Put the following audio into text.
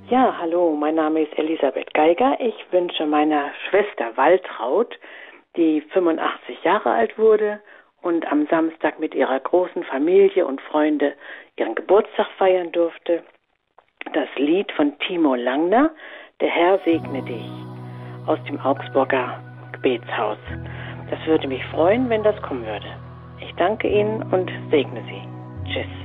Ja, hallo, mein Name ist Elisabeth Geiger. Ich wünsche meiner Schwester Waltraud, die 85 Jahre alt wurde und am Samstag mit ihrer großen Familie und Freunde ihren Geburtstag feiern durfte, das Lied von Timo Langner, Der Herr segne dich, aus dem Augsburger Gebetshaus. Das würde mich freuen, wenn das kommen würde. Ich danke Ihnen und segne Sie. Tschüss.